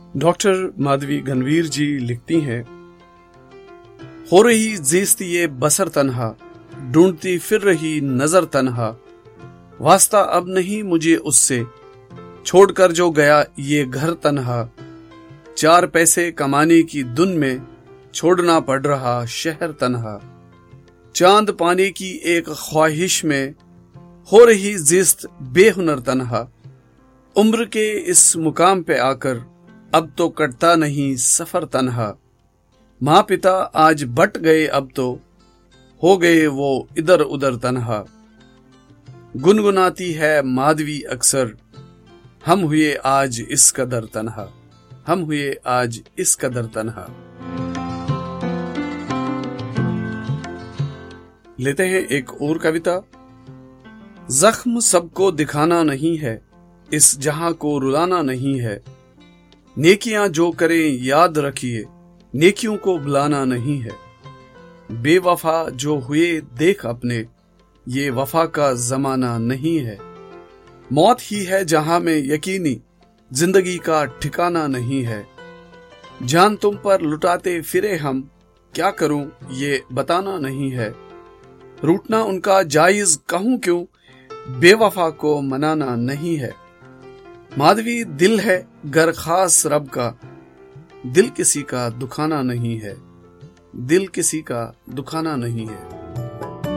Doctor Madhavi Ganvir जी लिखती हैं, हो रही जीस्त ये बसर तन्हा, ढूंढती फिर रही नजर तन्हा, वास्ता अब नहीं मुझे उससे, छोड़कर जो गया ये घर तन्हा, 4 पैसे कमाने की धुन में छोड़ना पड़ रहा शहर तन्हा, चांद पाने की एक ख्वाहिश में हो रही जिस्त बेहुनर तन्हा, उम्र के इस मुकाम पे आकर अब तो कटता नहीं सफर तन्हा, माँ पिता आज बट गए अब तो हो गए वो इधर उधर तन्हा, गुनगुनाती है माधवी अक्सर, हम हुए आज इस कदर तन्हा, हम हुए आज इस कदर तन्हा। लेते हैं एक और कविता। जख्म सबको दिखाना नहीं है, इस जहां को रुलाना नहीं है, नेकियां जो करें याद रखिए, नेकियों को बुलाना नहीं है, बेवफा जो हुए देख अपने, ये वफा का जमाना नहीं है, मौत ही है जहां में यकीनी, जिंदगी का ठिकाना नहीं है, जान तुम पर लुटाते फिरे हम, क्या करूं ये बताना नहीं है, रूठना उनका जायज कहूं क्यों, बेवफा को मनाना नहीं है, माधवी दिल है गर खास रब का, दिल किसी का दुखाना नहीं है, दिल किसी का दुखाना नहीं है।